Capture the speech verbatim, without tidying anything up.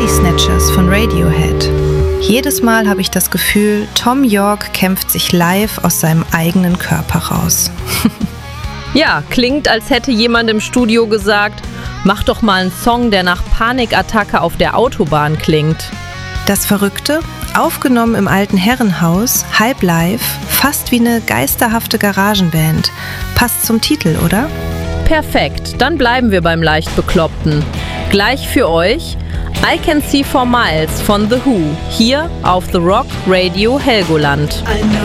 Body Snatchers von Radiohead. Jedes Mal habe ich das Gefühl, Thom Yorke kämpft sich live aus seinem eigenen Körper raus. Ja, klingt, als hätte jemand im Studio gesagt, mach doch mal einen Song, der nach Panikattacke auf der Autobahn klingt. Das Verrückte, aufgenommen im alten Herrenhaus, halb live, fast wie eine geisterhafte Garagenband. Passt zum Titel, oder? Perfekt, dann bleiben wir beim leicht Bekloppten. Gleich für euch I Can See For Miles von The Who, hier auf The Rock Radio Helgoland. I know